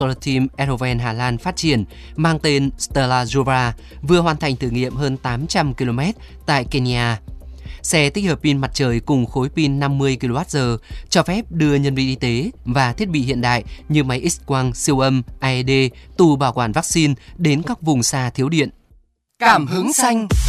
Team Eindhoven, Hà Lan phát triển mang tên Stella Jova vừa hoàn thành thử nghiệm hơn 800 km tại Kenya. Xe tích hợp pin mặt trời cùng khối pin 50 kWh cho phép đưa nhân viên y tế và thiết bị hiện đại như máy X-quang, siêu âm, AED, tủ bảo quản vaccine đến các vùng xa thiếu điện. Cảm hứng xanh.